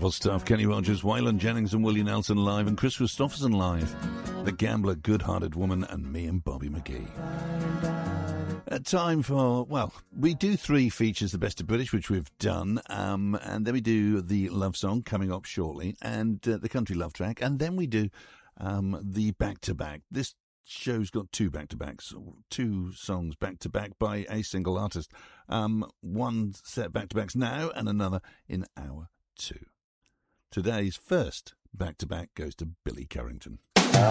Wonderful stuff. Kenny Rogers, Waylon Jennings and Willie Nelson live, and Chris Christopherson live. The Gambler, Good-Hearted Woman, and me and Bobby McGee. Time for, well, we do 3 features, the Best of British, which we've done, and then we do the love song coming up shortly, and the country love track, and then we do the back-to-back. This show's got 2 back-to-backs, 2 songs back-to-back by a single artist. One set back-to-backs now and another in hour 2. Today's first back-to-back goes to Billy Currington.